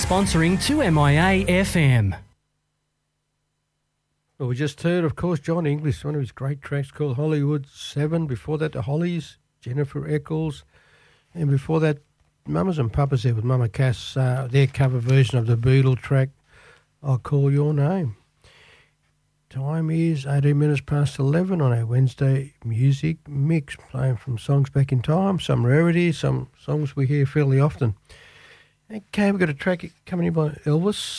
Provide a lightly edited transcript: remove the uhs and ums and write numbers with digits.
sponsoring 2MIA FM. Well, we just heard, of course, John English, one of his great tracks called Hollywood 7. Before that, the Hollies, Jennifer Eccles. And before that, Mamas and Papas there with Mama Cass, their cover version of the Beatle track, I'll Call Your Name. Time is 18 minutes past 11 on our Wednesday music mix, playing from songs back in time, some rarities, some songs we hear fairly often. Okay, we've got a track coming in by Elvis.